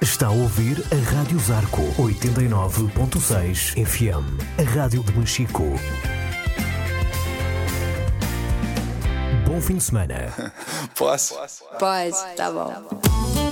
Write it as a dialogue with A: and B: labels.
A: Está a ouvir a Rádio Zarco 89.6 FM, a rádio de Machico. Bom fim de semana.
B: Posso?
C: Pode, tá bom.